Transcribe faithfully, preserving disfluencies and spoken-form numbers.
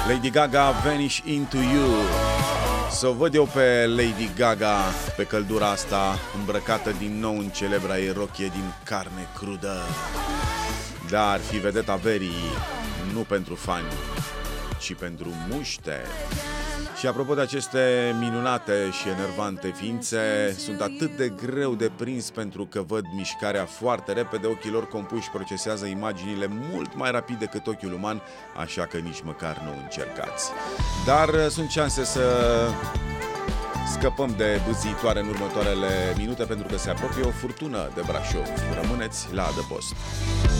Lady Gaga, Vanish Into You. Să o văd eu pe Lady Gaga pe căldura asta, îmbrăcată din nou în celebra ei rochie din carne crudă. Dar ar fi vedeta verii, nu pentru fani, ci pentru muște. Și apropo de aceste minunate și enervante ființe, sunt atât de greu de prins pentru că văd mișcarea foarte repede, ochii lor compuși procesează imaginile mult mai rapid decât ochiul uman, așa că nici măcar nu încercați. Dar sunt șanse să scăpăm de bâziitoare în următoarele minute pentru că se apropie o furtună de Brașov. Rămâneți la adăpost.